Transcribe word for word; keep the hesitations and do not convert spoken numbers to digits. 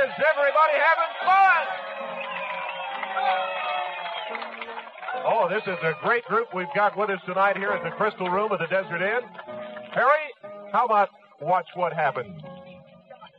Is everybody having fun? Oh, this is a great group we've got with us tonight here at the Crystal Room of the Desert Inn. Harry, how about Watch What Happened?